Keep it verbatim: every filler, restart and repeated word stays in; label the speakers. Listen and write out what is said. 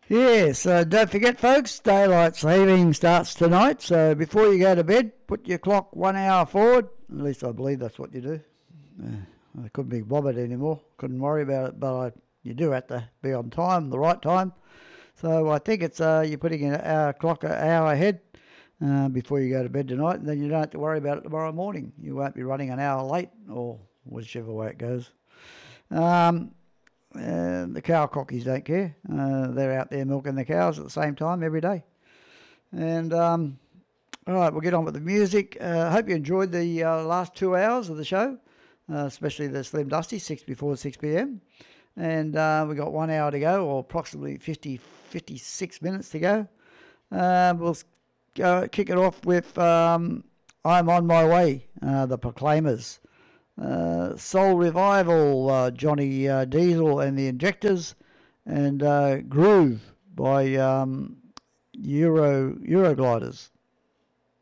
Speaker 1: Yeah, so don't forget, folks, daylight saving starts tonight. So before you go to bed, put your clock one hour forward. At least I believe that's what you do. Uh, I couldn't be bothered anymore. Couldn't worry about it, but I, you do have to be on time, the right time. So I think it's uh, you're putting an hour clock an hour ahead uh, before you go to bed tonight, and then you don't have to worry about it tomorrow morning. You won't be running an hour late, or whichever way it goes. Um, uh, the cow cockies don't care. Uh, they're out there milking the cows at the same time every day. And um, all right, we'll get on with the music. I uh, hope you enjoyed the uh, last two hours of the show, uh, especially the Slim Dusty, six before six p.m. And uh, we've got one hour to go, or approximately fifty, fifty-six minutes to go. Uh, we'll go, kick it off with um, I'm On My Way, uh, the Proclaimers. Uh, Soul Revival, uh, Johnny uh, Diesel and the Injectors, and uh, Groove by um, Euro Eurogliders.